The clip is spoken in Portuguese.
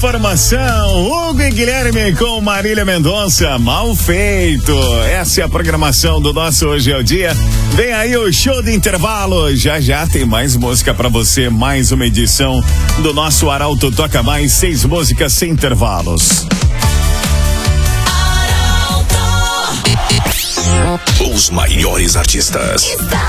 informação. Hugo e Guilherme com Marília Mendonça, Mal Feito. Essa é a programação do nosso Hoje é o Dia. Vem aí o show de intervalo. Já tem mais música pra você, mais uma edição do nosso Arauto Toca Mais, 6 músicas sem intervalos. Os maiores artistas.